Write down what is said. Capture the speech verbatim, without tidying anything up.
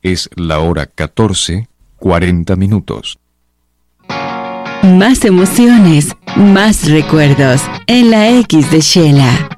Es la hora catorce, cuarenta minutos. Más emociones, más recuerdos en la X de Shela.